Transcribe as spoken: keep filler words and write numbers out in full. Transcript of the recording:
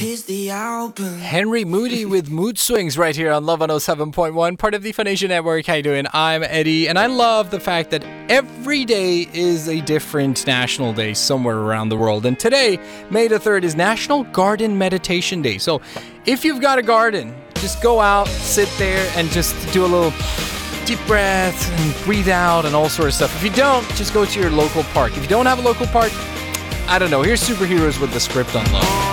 Here's the album. Henry Moody with Mood Swings right here on Love one oh seven point one, part of the Phoenician Network. How you doing? I'm Eddie, and I love the fact that every day is a different national day somewhere around the world. And today, May the third, is National Garden Meditation Day. So if you've got a garden, just go out, sit there, and just do a little deep breath and breathe out and all sorts of stuff. If you don't, just go to your local park. If you don't have a local park, I don't know. Here's Superheroes with the script on love.